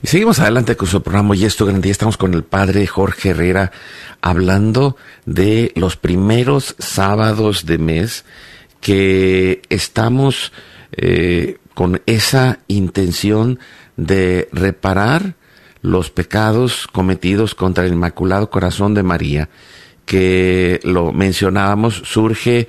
Y seguimos adelante con su programa Y es tu garantía. Estamos con el padre Jorge Herrera hablando de los primeros sábados de mes que estamos con esa intención de reparar los pecados cometidos contra el Inmaculado Corazón de María, que lo mencionábamos, surge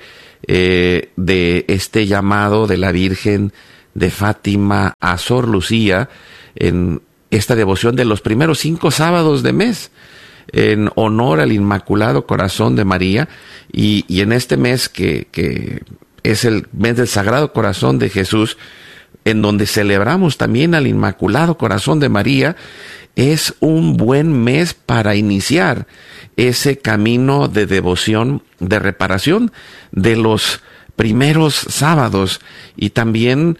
de este llamado de la Virgen de Fátima a Sor Lucía en esta devoción de los primeros 5 sábados de mes, en honor al Inmaculado Corazón de María, y en este mes que es el mes del Sagrado Corazón de Jesús, en donde celebramos también al Inmaculado Corazón de María, es un buen mes para iniciar ese camino de devoción, de reparación de los primeros sábados, y también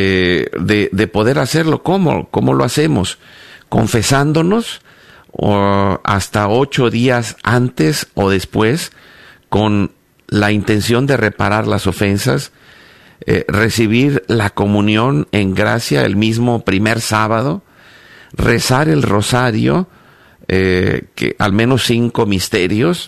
de poder hacerlo. ¿Cómo lo hacemos? Confesándonos hasta 8 días antes o después, con la intención de reparar las ofensas, recibir la comunión en gracia el mismo primer sábado, rezar el rosario, que al menos 5 misterios,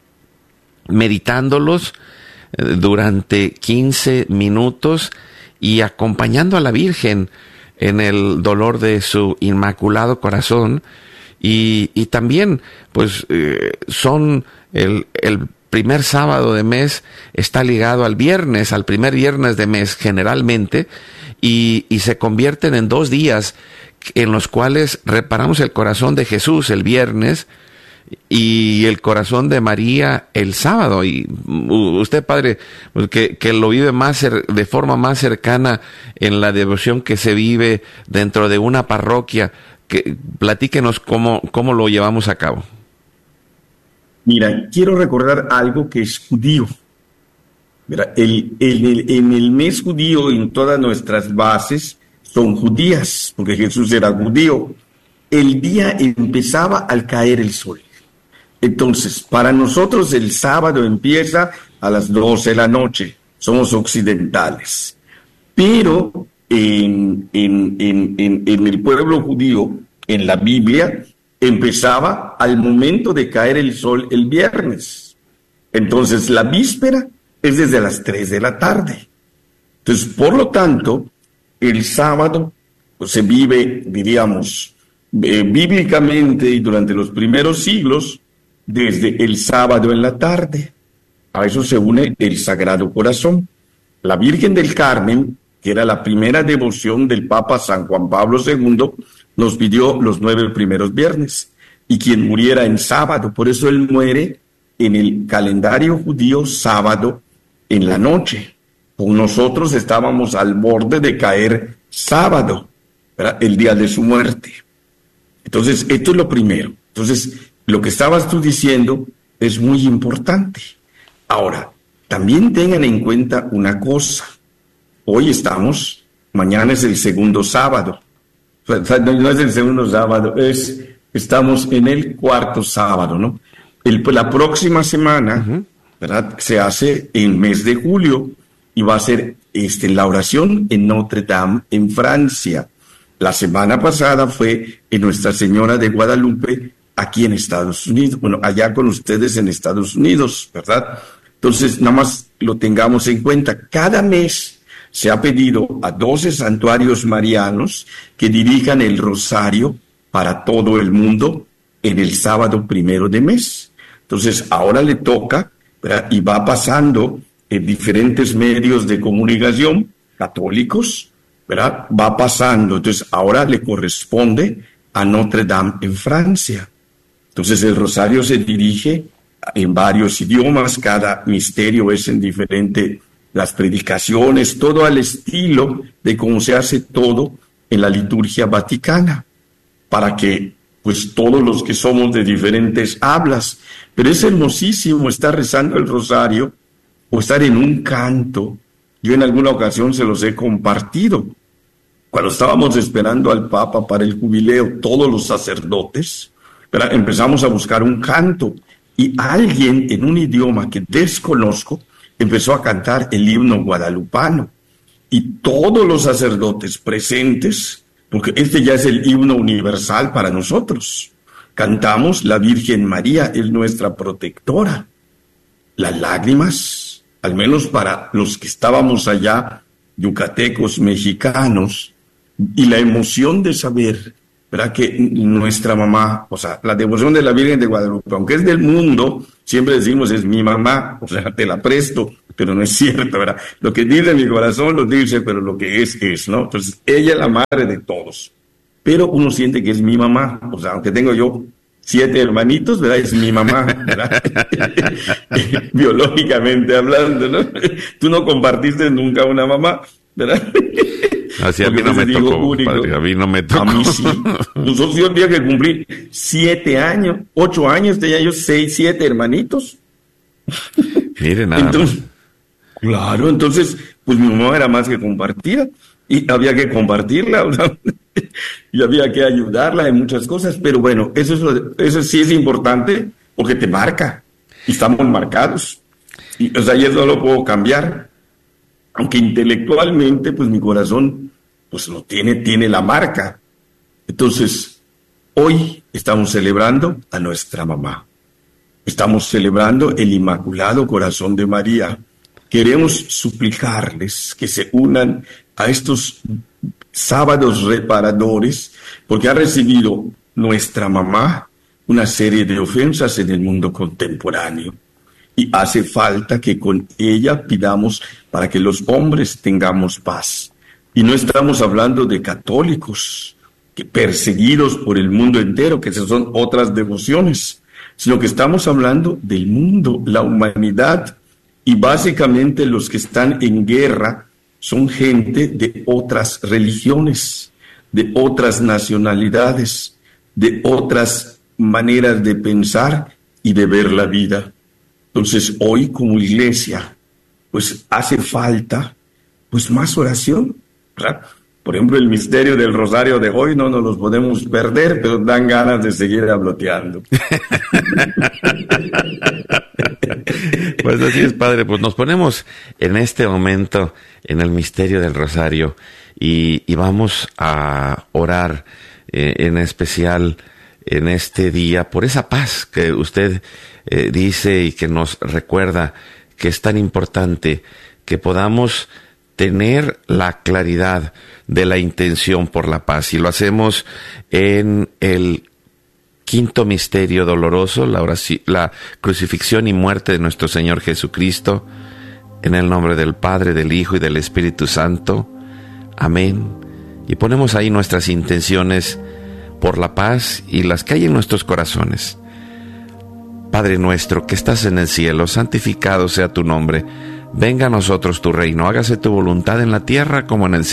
meditándolos durante 15 minutos y acompañando a la Virgen en el dolor de su Inmaculado Corazón. Y también, pues, son el primer sábado de mes está ligado al viernes, al primer viernes de mes generalmente, y se convierten en 2 días en los cuales reparamos el corazón de Jesús el viernes y el corazón de María el sábado. Y usted, padre, que lo vive de forma más cercana en la devoción que se vive dentro de una parroquia, platíquenos cómo lo llevamos a cabo. Mira, quiero recordar algo que es judío. Mira, en el mes judío, en todas nuestras bases son judías, porque Jesús era judío. El día empezaba al caer el sol. Entonces, para nosotros el sábado empieza a las 12 de la noche. Somos occidentales. Pero en el pueblo judío, en la Biblia, empezaba al momento de caer el sol el viernes. Entonces, la víspera es desde las 3 de la tarde. Entonces, por lo tanto, el sábado pues, se vive, diríamos, bíblicamente y durante los primeros siglos, desde el sábado en la tarde. A eso se une el Sagrado Corazón. La Virgen del Carmen, que era la primera devoción del Papa San Juan Pablo II, nos pidió los 9 primeros viernes, y quien muriera en sábado, por eso él muere en el calendario judío sábado en la noche. Con nosotros estábamos al borde de caer sábado, ¿verdad? El día de su muerte. Entonces, esto es lo primero. Entonces, lo que estabas tú diciendo es muy importante. Ahora, también tengan en cuenta una cosa. Hoy mañana es el segundo sábado. O sea, no es el segundo sábado, estamos en el 4º sábado, ¿no? La próxima semana, ¿verdad? Se hace en mes de julio y va a ser la oración en Notre Dame, en Francia. La semana pasada fue en Nuestra Señora de Guadalupe, aquí en Estados Unidos, bueno, allá con ustedes en Estados Unidos, ¿verdad? Entonces, nada más lo tengamos en cuenta. Cada mes se ha pedido a 12 santuarios marianos que dirijan el rosario para todo el mundo en el sábado 1 de mes. Entonces, ahora le toca, ¿verdad? Y va pasando en diferentes medios de comunicación católicos, ¿verdad? Va pasando. Entonces, ahora le corresponde a Notre Dame en Francia. Entonces, el rosario se dirige en varios idiomas, cada misterio es en diferente, las predicaciones, todo al estilo de cómo se hace todo en la liturgia vaticana, para que, pues, todos los que somos de diferentes hablas, pero es hermosísimo estar rezando el rosario o estar en un canto. Yo en alguna ocasión se los he compartido. Cuando estábamos esperando al Papa para el jubileo, todos los sacerdotes, ¿verdad? Empezamos a buscar un canto y alguien en un idioma que desconozco empezó a cantar el himno guadalupano y todos los sacerdotes presentes porque este ya es el himno universal para nosotros. Cantamos: la Virgen María es nuestra protectora. Las lágrimas, al menos para los que estábamos allá, yucatecos, mexicanos, y la emoción de saber, ¿verdad?, que nuestra mamá, o sea, la devoción de la Virgen de Guadalupe, aunque es del mundo, siempre decimos es mi mamá, o sea, te la presto, pero no es cierto, ¿verdad? Lo que dice mi corazón lo dice, pero lo que es, ¿no? Entonces, ella es la madre de todos, pero uno siente que es mi mamá, o sea, aunque tengo yo 7 hermanitos, ¿verdad? Es mi mamá, ¿verdad? Biológicamente hablando, ¿no? Tú no compartiste nunca una mamá, ¿verdad? Así a mí no me tocó, padre, a mí no me tocó. A mí sí. Nosotros yo tenía que cumplir 7 años, 8 años, tenía yo 6, 7 hermanitos. Mire, nada. Entonces, claro, entonces, pues mi mamá era más que compartida y había que compartirla, o sea, y había que ayudarla en muchas cosas, pero bueno, eso sí es importante porque te marca y estamos marcados. Y, o sea, yo no lo puedo cambiar. Aunque intelectualmente, pues mi corazón, pues no tiene la marca. Entonces, hoy estamos celebrando a nuestra mamá. Estamos celebrando el Inmaculado Corazón de María. Queremos suplicarles que se unan a estos sábados reparadores, porque ha recibido nuestra mamá una serie de ofensas en el mundo contemporáneo. Y hace falta que con ella pidamos para que los hombres tengamos paz. Y no estamos hablando de católicos, que perseguidos por el mundo entero, que esas son otras devociones, sino que estamos hablando del mundo, la humanidad, y básicamente los que están en guerra son gente de otras religiones, de otras nacionalidades, de otras maneras de pensar y de ver la vida. Entonces, hoy como iglesia, pues hace falta pues más oración, ¿verdad? Por ejemplo, el misterio del rosario de hoy no nos los podemos perder, pero dan ganas de seguir habloteando. Pues así es, padre. Pues nos ponemos en este momento en el misterio del rosario y vamos a orar en especial en este día por esa paz que usted dice y que nos recuerda que es tan importante que podamos tener la claridad de la intención por la paz. Y lo hacemos en el quinto misterio doloroso, la crucifixión y muerte de nuestro Señor Jesucristo, en el nombre del Padre, del Hijo y del Espíritu Santo. Amén. Y ponemos ahí nuestras intenciones por la paz y las que hay en nuestros corazones. Padre nuestro que estás en el cielo, santificado sea tu nombre. Venga a nosotros tu reino, hágase tu voluntad en la tierra como en el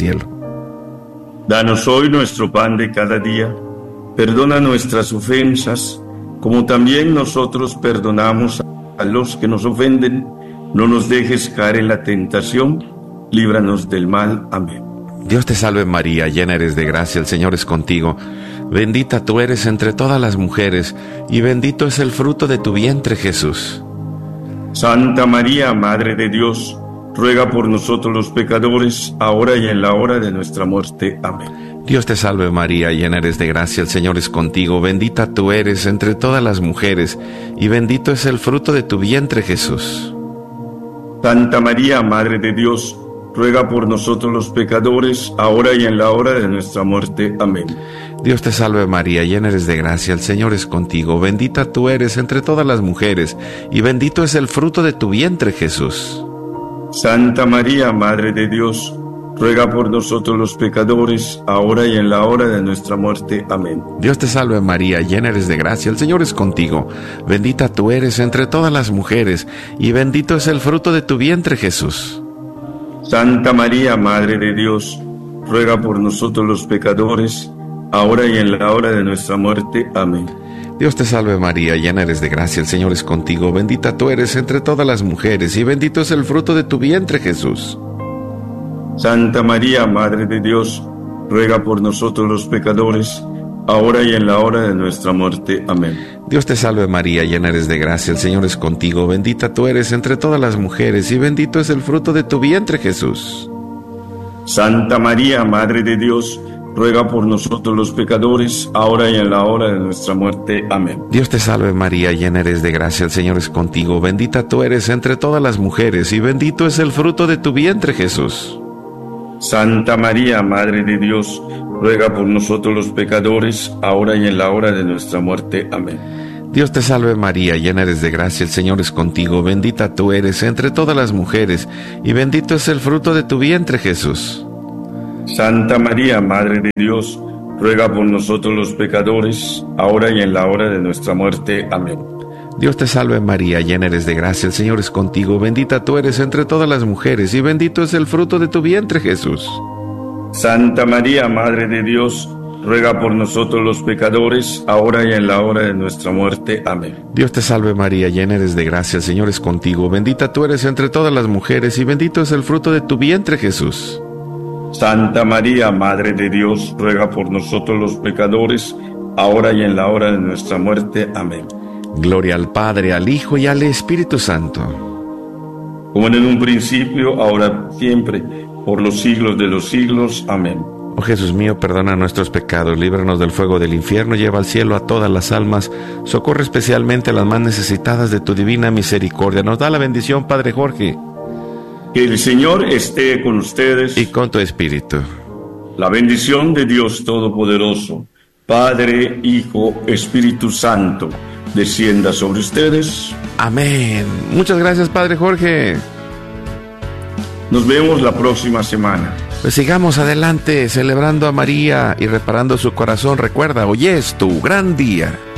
cielo. Danos hoy nuestro pan de cada día. Perdona nuestras ofensas, como también nosotros perdonamos a los que nos ofenden. No nos dejes caer en la tentación, líbranos del mal. Amén. Dios te salve María, llena eres de gracia, el Señor es contigo. Bendita tú eres entre todas las mujeres, y bendito es el fruto de tu vientre, Jesús. Santa María, Madre de Dios, ruega por nosotros los pecadores, ahora y en la hora de nuestra muerte. Amén. Dios te salve María, llena eres de gracia, el Señor es contigo. Bendita tú eres entre todas las mujeres, y bendito es el fruto de tu vientre, Jesús. Santa María, Madre de Dios, ruega por nosotros los pecadores, ahora y en la hora de nuestra muerte. Amén. Dios te salve María, llena eres de gracia, el Señor es contigo. Bendita tú eres entre todas las mujeres, y bendito es el fruto de tu vientre, Jesús. Santa María, Madre de Dios, ruega por nosotros los pecadores, ahora y en la hora de nuestra muerte. Amén. Dios te salve María, llena eres de gracia, el Señor es contigo. Bendita tú eres entre todas las mujeres, y bendito es el fruto de tu vientre, Jesús. Santa María, Madre de Dios, ruega por nosotros los pecadores, ahora y en la hora de nuestra muerte. Amén. Dios te salve María, llena eres de gracia, el Señor es contigo. Bendita tú eres entre todas las mujeres, y bendito es el fruto de tu vientre, Jesús. Santa María, Madre de Dios, ruega por nosotros los pecadores, ahora y en la hora de nuestra muerte. Amén. Dios te salve María, llena eres de gracia, el Señor es contigo. Bendita tú eres entre todas las mujeres, y bendito es el fruto de tu vientre, Jesús. Santa María, Madre de Dios, ruega por nosotros los pecadores, ahora y en la hora de nuestra muerte. Amén. Dios te salve María, llena eres de gracia, el Señor es contigo, bendita tú eres entre todas las mujeres, y bendito es el fruto de tu vientre, Jesús. Santa María, Madre de Dios, ruega por nosotros los pecadores, ahora y en la hora de nuestra muerte. Amén. Dios te salve María, llena eres de gracia, el Señor es contigo, bendita tú eres entre todas las mujeres, y bendito es el fruto de tu vientre, Jesús. Santa María, Madre de Dios, ruega por nosotros los pecadores, ahora y en la hora de nuestra muerte. Amén. Dios te salve María, llena eres de gracia, el Señor es contigo, bendita tú eres entre todas las mujeres, y bendito es el fruto de tu vientre, Jesús. Santa María, Madre de Dios, ruega por nosotros los pecadores, ahora y en la hora de nuestra muerte. Amén. Dios te salve María, llena eres de gracia, el Señor es contigo, bendita tú eres entre todas las mujeres, y bendito es el fruto de tu vientre, Jesús. Santa María, Madre de Dios, ruega por nosotros los pecadores, ahora y en la hora de nuestra muerte. Amén. Gloria al Padre, al Hijo y al Espíritu Santo. Como en un principio, ahora siempre, por los siglos de los siglos. Amén. Oh Jesús mío, perdona nuestros pecados, líbranos del fuego del infierno, lleva al cielo a todas las almas, socorre especialmente a las más necesitadas de tu divina misericordia. Nos da la bendición, Padre Jorge. Que el Señor esté con ustedes. Y con tu espíritu. La bendición de Dios Todopoderoso, Padre, Hijo, Espíritu Santo, descienda sobre ustedes. Amén. Muchas gracias, Padre Jorge. Nos vemos la próxima semana. Pues sigamos adelante, celebrando a María y reparando su corazón. Recuerda, hoy es tu gran día.